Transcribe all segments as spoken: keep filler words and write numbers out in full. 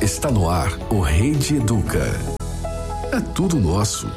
Está no ar o Rede Educa. É tudo nosso.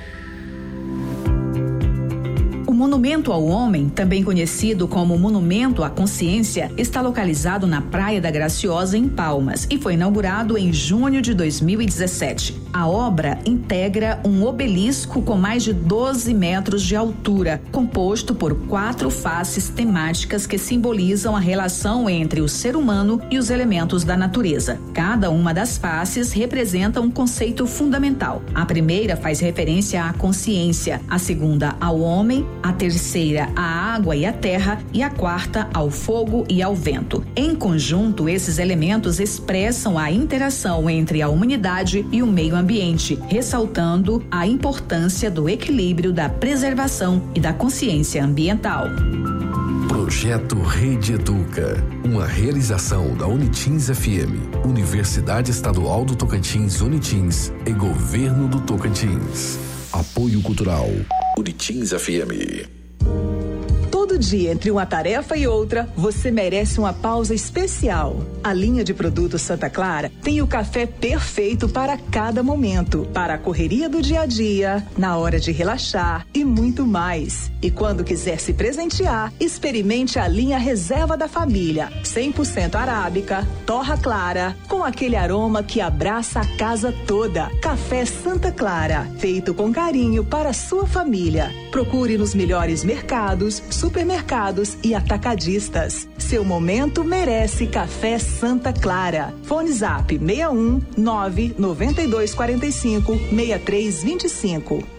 O Monumento ao Homem, também conhecido como Monumento à Consciência, está localizado na Praia da Graciosa, em Palmas, e foi inaugurado em junho de dois mil e dezessete. A obra integra um obelisco com mais de doze metros de altura, composto por quatro faces temáticas que simbolizam a relação entre o ser humano e os elementos da natureza. Cada uma das faces representa um conceito fundamental. A primeira faz referência à consciência, a segunda ao homem, a terceira à água e à terra e a quarta ao fogo e ao vento. Em conjunto, esses elementos expressam a interação entre a humanidade e o meio ambiente, ressaltando a importância do equilíbrio, da preservação e da consciência ambiental. Projeto Rede Educa, uma realização da Unitins F M, Universidade Estadual do Tocantins Unitins e Governo do Tocantins. Apoio Cultural Unitins F M. Todo dia, entre uma tarefa e outra, você merece uma pausa especial. A linha de produtos Santa Clara tem o café perfeito para cada momento, para a correria do dia a dia, na hora de relaxar e muito mais. E quando quiser se presentear, experimente a linha Reserva da Família, cem por cento arábica, torra clara, com aquele aroma que abraça a casa toda. Café Santa Clara, feito com carinho para a sua família. Procure nos melhores mercados, supermercados e atacadistas. Seu momento merece Café Santa Clara. Fone Zap seis um nove nove dois quatro cinco seis três dois cinco.